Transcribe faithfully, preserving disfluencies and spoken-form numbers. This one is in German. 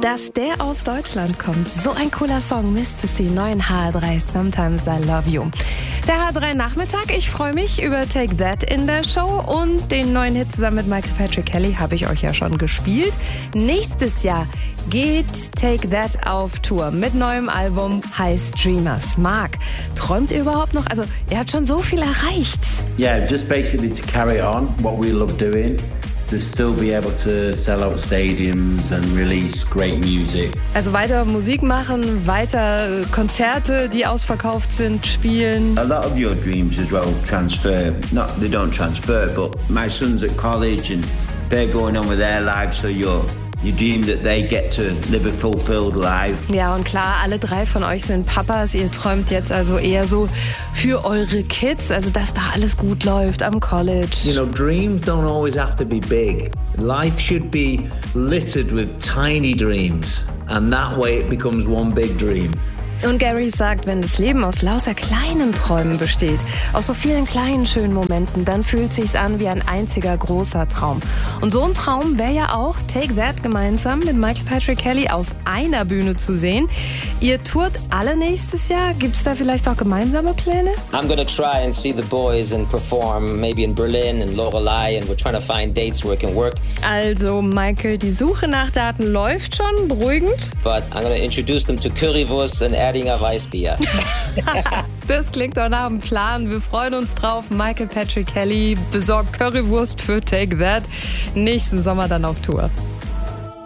Dass der aus Deutschland kommt. So ein cooler Song, Mistasy, neu in H R drei, Sometimes I Love You. Der H R drei Nachmittag, ich freue mich über Take That in der Show und den neuen Hit zusammen mit Michael Patrick Kelly habe ich euch ja schon gespielt. Nächstes Jahr geht Take That auf Tour mit neuem Album, heißt Dreamers. Marc, träumt ihr überhaupt noch? Also, ihr habt schon so viel erreicht. Yeah, just basically to carry on what we love doing. To still be able to sell out stadiums and release great music. Also weiter Musik machen, weiter Konzerte, die ausverkauft sind, spielen. A lot of your dreams as well transfer. Not they don't transfer, but my son's at college and they're going on with their lives, so you're You dream that they get to live a fulfilled life. Ja, und klar, alle drei von euch sind Papas. Ihr träumt jetzt also eher so für eure Kids, also dass da alles gut läuft am College. You know, dreams don't always have to be big. Life should be littered with tiny dreams. And that way it becomes one big dream. Und Gary sagt, wenn das Leben aus lauter kleinen Träumen besteht, aus so vielen kleinen schönen Momenten, dann fühlt sich's an wie ein einziger großer Traum. Und so ein Traum wäre ja auch Take That gemeinsam mit Michael Patrick Kelly auf einer Bühne zu sehen. Ihr tourt alle nächstes Jahr. Gibt's da vielleicht auch gemeinsame Pläne? I'm gonna try and see the boys and perform maybe in Berlin and Lorelei and we're trying to find dates where it can work. Also Michael, die Suche nach Daten läuft schon, beruhigend. But I'm gonna introduce them to Currywurst and Erdinger Weißbier. Das klingt doch nach einem Plan. Wir freuen uns drauf. Michael Patrick Kelly besorgt Currywurst für Take That. Nächsten Sommer dann auf Tour.